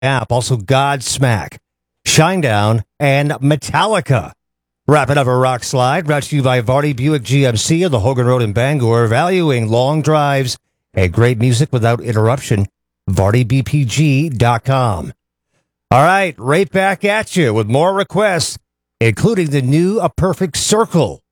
app. Also, Godsmack, Shinedown, and Metallica. Wrapping up a rock slide, brought to you by Vardy Buick GMC on the Hogan Road in Bangor, valuing long drives and great music without interruption. VardyBPG.com. All right, right back at you with more requests, including the new A Perfect Circle